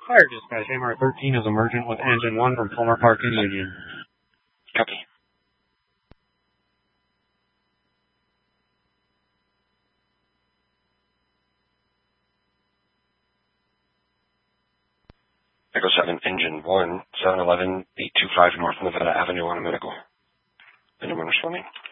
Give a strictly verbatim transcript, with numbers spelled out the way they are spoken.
Fire dispatch, M R thirteen is emergent with engine one from Fulmer Park in Union. Copy. Echo seven, engine one, seven eleven, eight two five North Nevada Avenue on a medical. Anyone responding?